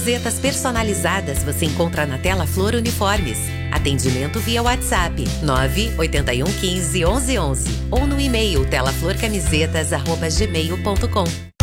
Camisetas personalizadas você encontra na Tela Flor Uniformes. Atendimento via WhatsApp 981 15 11 11 ou no e-mail telaflorcamisetas@gmail.com.